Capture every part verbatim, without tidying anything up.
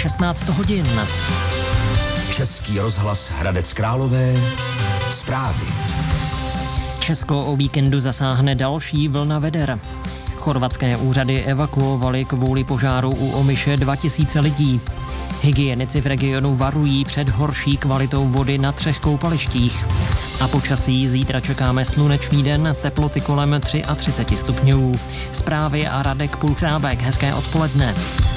šestnáct hodin. Český rozhlas Hradec Králové. Zprávy. Česko o víkendu zasáhne další vlna veder. Chorvatské úřady evakuovaly kvůli požáru u Omiše dva tisíce lidí. Hygienici v regionu varují před horší kvalitou vody na třech koupalištích. A počasí zítra čekáme slunečný den, teploty kolem třicet tři stupňů. Zprávy a Radek Pulchrábek, hezké odpoledne.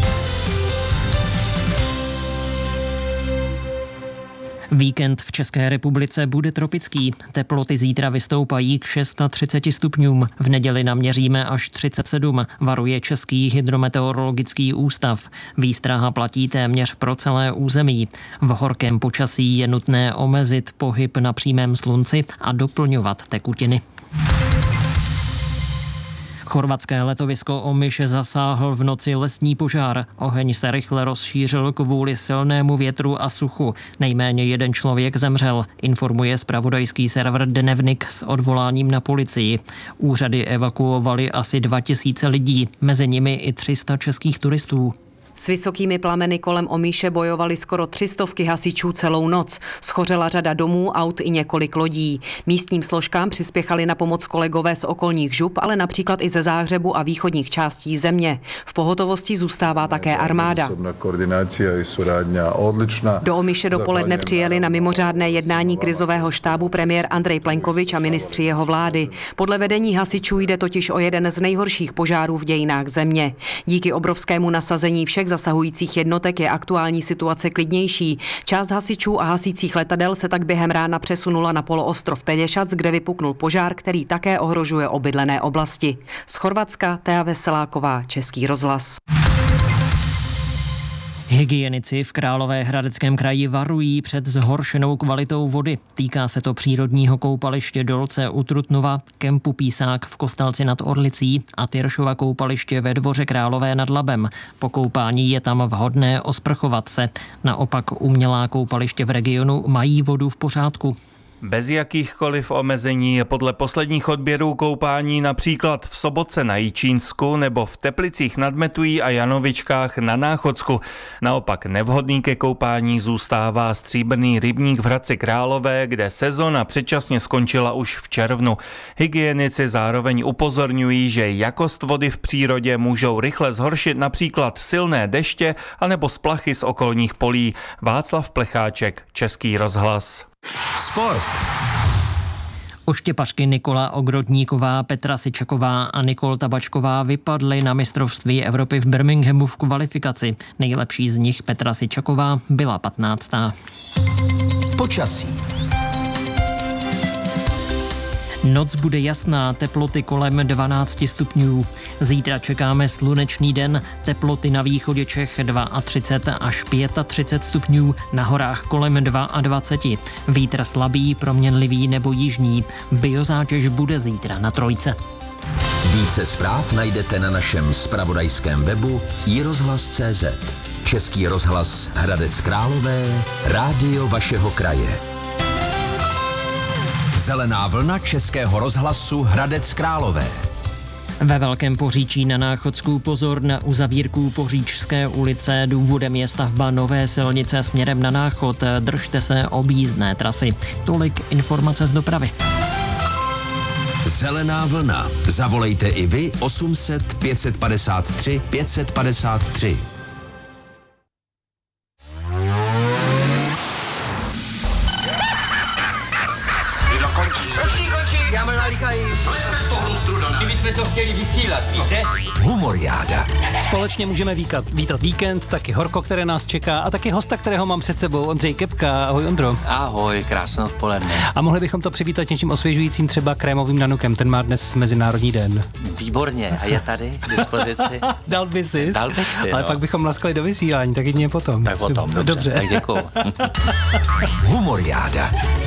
Víkend v České republice bude tropický. Teploty zítra vystoupají k třicet šest stupňům. V neděli naměříme až třicet sedm, varuje Český hydrometeorologický ústav. Výstraha platí téměř pro celé území. V horkém počasí je nutné omezit pohyb na přímém slunci a doplňovat tekutiny. Chorvatské letovisko Omiš zasáhl v noci lesní požár. Oheň se rychle rozšířil kvůli silnému větru a suchu. Nejméně jeden člověk zemřel, informuje zpravodajský server Dnevnik s odvoláním na policii. Úřady evakuovaly asi dva tisíce lidí, mezi nimi i tři sta českých turistů. S vysokými plameny kolem Omíše bojovali skoro tři stovky hasičů celou noc. Schořela řada domů, aut i několik lodí. Místním složkám přispěchali na pomoc kolegové z okolních žup, ale například i ze Záhřebu a východních částí země. V pohotovosti zůstává také armáda. Do Omíše dopoledne přijeli na mimořádné jednání krizového štábu premiér Andrej Plenkovič a ministři jeho vlády. Podle vedení hasičů jde totiž o jeden z nejhorších požárů v dějinách země. Díky obrovskému nasazení všech zasahujících jednotek je aktuální situace klidnější. Část hasičů a hasících letadel se tak během rána přesunula na poloostrov Pelješac, kde vypuknul požár, který také ohrožuje obydlené oblasti. Z Chorvatska Thea Veseláková, Český rozhlas. Hygienici v Královéhradeckém kraji varují před zhoršenou kvalitou vody. Týká se to přírodního koupaliště Dolce u Trutnova, kempu Písák v Kostelci nad Orlicí a Tyršova koupaliště ve Dvoře Králové nad Labem. Po koupání je tam vhodné osprchovat se. Naopak umělá koupaliště v regionu mají vodu v pořádku. Bez jakýchkoliv omezení je podle posledních odběrů koupání například v Sobotce na Jičínsku nebo v Teplicích nad Metují a Janovičkách na Náchodsku. Naopak nevhodný ke koupání zůstává Stříbrný rybník v Hradci Králové, kde sezona předčasně skončila už v červnu. Hygienici zároveň upozorňují, že jakost vody v přírodě můžou rychle zhoršit například silné deště anebo splachy z okolních polí. Václav Plecháček, Český rozhlas. Sport. Oštěpařky Nikola Ogrodníková, Petra Sičaková a Nikol Tabačková vypadly na mistrovství Evropy v Birminghamu v kvalifikaci. Nejlepší z nich, Petra Sičaková, byla patnáctá. Počasí. Noc bude jasná, teploty kolem dvanáct stupňů. Zítra čekáme slunečný den, teploty na východě Čech třicet dva až třicet pět stupňů, na horách kolem dvacet dva. Vítr slabý, proměnlivý nebo jižní. Biozátěž bude zítra na trojce. Více zpráv najdete na našem zpravodajském webu i rozhlas tečka cé zet. Český rozhlas Hradec Králové, rádio vašeho kraje. Zelená vlna Českého rozhlasu Hradec Králové. Ve Velkém Poříčí na Náchodsku pozor na uzavírku Poříčské ulice. Důvodem je stavba nové silnice směrem na Náchod. Držte se objízdné trasy. Tolik informace z dopravy. Zelená vlna. Zavolejte i vy osm set pět padesát tři pět set padesát tři. Kdybychom to chtěli vysílat, víte? Humoriáda. Společně můžeme vítat, vítat víkend, taky horko, které nás čeká a taky hosta, kterého mám před sebou, Ondřej Kepka. Ahoj, Ondro. Ahoj, krásné odpoledne. A mohli bychom to přivítat něčím osvěžujícím, třeba krémovým nanukem, ten má dnes Mezinárodní den. Výborně, a je tady k dispozici? Dal by si. Dal bych si, Ale no. pak bychom laskali do vysílání, tak jedině potom. Tak potom, dobře, dobře. tak děkuju. Humoriáda.